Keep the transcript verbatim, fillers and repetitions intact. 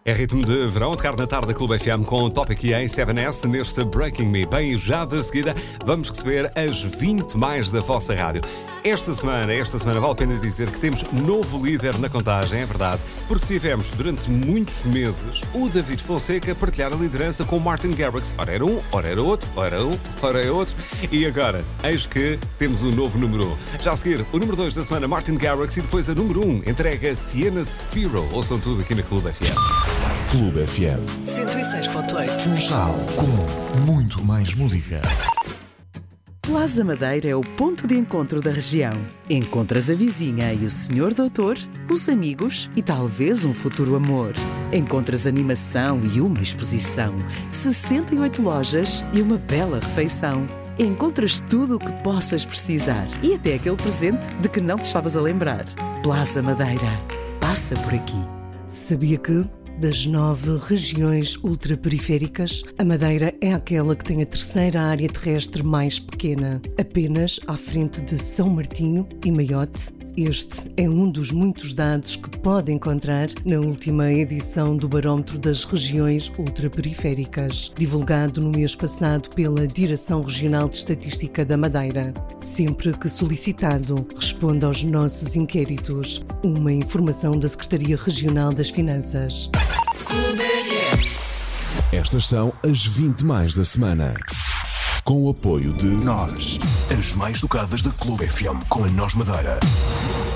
É ritmo de verão, a tocar na tarde da Clube F M com o Topic em sete S neste Breaking Me. Bem, já de seguida vamos receber as vinte mais da vossa rádio. Esta semana, esta semana vale a pena dizer que temos novo líder na contagem, é verdade, porque tivemos durante muitos meses o David Fonseca a partilhar a liderança com o Martin Garrix. Ora era um, ora era outro, ora um, ora é outro. E agora, eis que temos o novo número um. Já a seguir, o número dois da semana, Martin Garrix, e depois a número um, entrega Sienna Spiro. Ouçam tudo aqui na Clube F M. Clube F M cento e seis ponto oito. Funchal, com muito mais música. Plaza Madeira é o ponto de encontro da região. Encontras a vizinha e o senhor doutor, os amigos e talvez um futuro amor. Encontras animação e uma exposição, sessenta e oito lojas e uma bela refeição. Encontras tudo o que possas precisar e até aquele presente de que não te estavas a lembrar. Plaza Madeira. Passa por aqui. Sabia que, das nove regiões ultraperiféricas, a Madeira é aquela que tem a terceira área terrestre mais pequena, apenas à frente de São Martinho e Maiote? Este é um dos muitos dados que pode encontrar na última edição do Barómetro das Regiões Ultraperiféricas, divulgado no mês passado pela Direção Regional de Estatística da Madeira. Sempre que solicitado, responde aos nossos inquéritos. Uma informação da Secretaria Regional das Finanças. Estas são as vinte mais da semana. Com o apoio de Nós, as mais tocadas da Clube F M com a Nós Madeira.